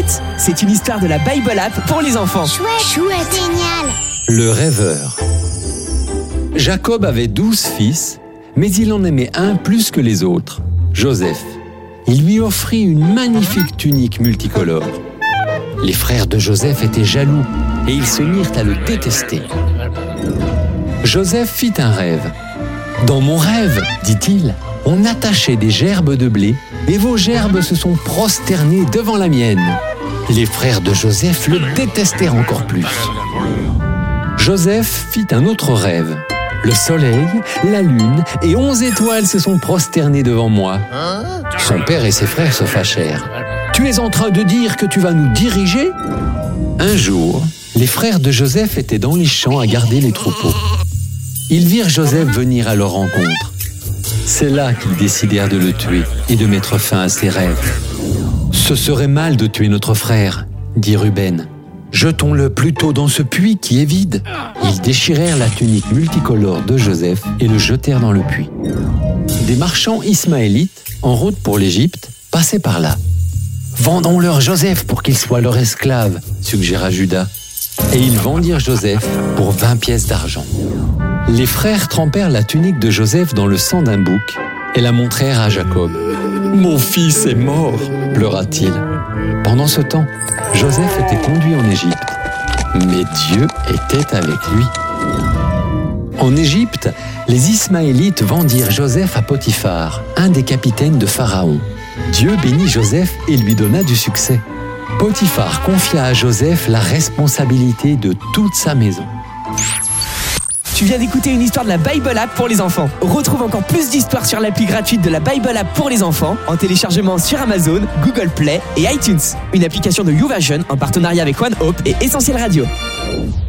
écoute, c'est une histoire de la Bible App pour les enfants. Chouette, génial. Le rêveur. Jacob avait 12 fils, mais il en aimait un plus que les autres, Joseph. Il lui offrit une magnifique tunique multicolore. Les frères de Joseph étaient jaloux et ils se mirent à le détester. Joseph fit un rêve. « Dans mon rêve, dit-il, on attachait des gerbes de blé et vos gerbes se sont prosternées devant la mienne. » Les frères de Joseph le détestèrent encore plus. Joseph fit un autre rêve. Le soleil, la lune et 11 étoiles se sont prosternés devant moi. Son père et ses frères se fâchèrent. « Tu es en train de dire que tu vas nous diriger ?» Un jour, les frères de Joseph étaient dans les champs à garder les troupeaux. Ils virent Joseph venir à leur rencontre. C'est là qu'ils décidèrent de le tuer et de mettre fin à ses rêves. « Ce serait mal de tuer notre frère, » dit Ruben. « Jetons-le plutôt dans ce puits qui est vide. » Ils déchirèrent la tunique multicolore de Joseph et le jetèrent dans le puits. Des marchands ismaélites, en route pour l'Égypte, passaient par là. « Vendons-leur Joseph pour qu'il soit leur esclave, » suggéra Judas. Et ils vendirent Joseph pour 20 pièces d'argent. Les frères trempèrent la tunique de Joseph dans le sang d'un bouc et la montrèrent à Jacob. « Mon fils est mort !» pleura-t-il. Pendant ce temps, Joseph était conduit en Égypte. Mais Dieu était avec lui. En Égypte, les Ismaélites vendirent Joseph à Potiphar, un des capitaines de Pharaon. Dieu bénit Joseph et lui donna du succès. Potiphar confia à Joseph la responsabilité de toute sa maison. Tu viens d'écouter une histoire de la Bible App pour les enfants. Retrouve encore plus d'histoires sur l'appli gratuite de la Bible App pour les enfants en téléchargement sur Amazon, Google Play et iTunes. Une application de YouVersion en partenariat avec One Hope et Essentiel Radio.